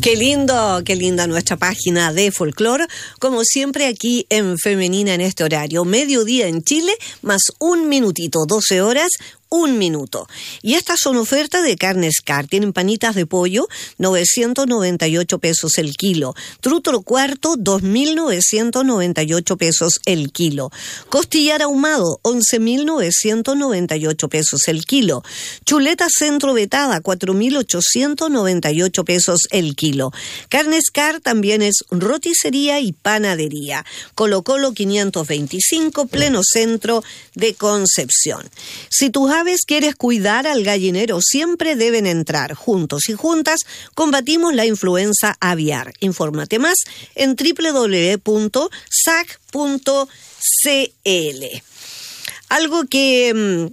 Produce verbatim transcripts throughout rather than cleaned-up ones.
Qué lindo, qué linda nuestra página de folclore, como siempre aquí en Femenina en este horario, mediodía en Chile, más un minutito, doce horas, un minuto. Y estas son ofertas de Carne Scar. Tienen panitas de pollo, novecientos noventa y ocho pesos el kilo. Trútolo cuarto, dos mil novecientos noventa y ocho pesos el kilo. Costillar ahumado, once mil novecientos noventa y ocho pesos el kilo. Chuleta centro vetada, cuatro mil ochocientos noventa y ocho pesos el kilo. Carne Scar también es roticería y panadería. Colo Colo quinientos veinticinco, pleno centro de Concepción. Si tus aves quieres cuidar al gallinero, siempre deben entrar. Juntos y juntas combatimos la influenza aviar. Infórmate más en doble u doble u doble u punto s a c punto c l. Algo que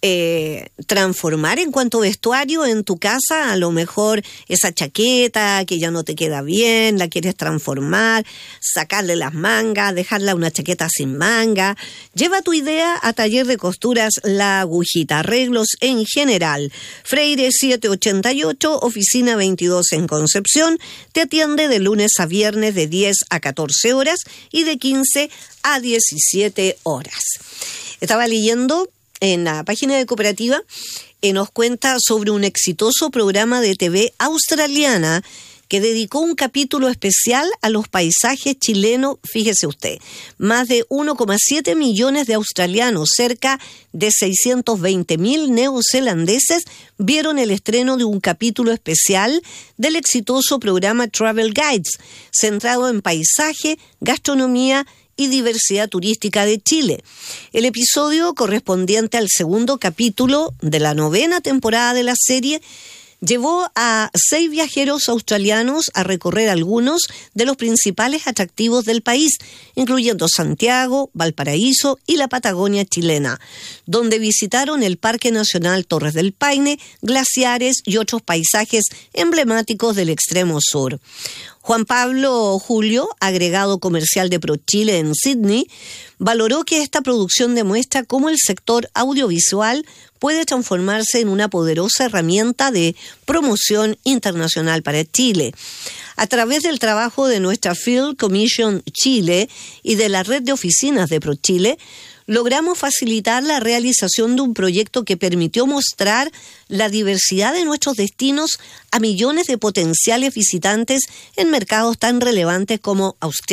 eh, transformar en cuanto a vestuario en tu casa, a lo mejor esa chaqueta que ya no te queda bien, la quieres transformar, sacarle las mangas, dejarla una chaqueta sin manga. Lleva tu idea a Taller de Costuras La Agujita, arreglos en general. Freire setecientos ochenta y ocho, oficina veintidós en Concepción. Te atiende de lunes a viernes de diez a catorce horas y de quince a diecisiete horas. Estaba leyendo en la página de Cooperativa, eh, nos cuenta sobre un exitoso programa de T V australiana que dedicó un capítulo especial a los paisajes chilenos. Fíjese usted, más de uno coma siete millones de australianos, cerca de seiscientos veinte mil neozelandeses vieron el estreno de un capítulo especial del exitoso programa Travel Guides, centrado en paisaje, gastronomía y diversidad turística de Chile. El episodio correspondiente al segundo capítulo de la novena temporada de la serie llevó a seis viajeros australianos a recorrer algunos de los principales atractivos del país, incluyendo Santiago, Valparaíso y la Patagonia chilena, donde visitaron el Parque Nacional Torres del Paine, glaciares y otros paisajes emblemáticos del extremo sur. Juan Pablo Julio, agregado comercial de ProChile en Sydney, valoró que esta producción demuestra cómo el sector audiovisual puede transformarse en una poderosa herramienta de promoción internacional para Chile. A través del trabajo de nuestra Field Commission Chile y de la red de oficinas de ProChile, logramos facilitar la realización de un proyecto que permitió mostrar la diversidad de nuestros destinos a millones de potenciales visitantes en mercados tan relevantes como Australia,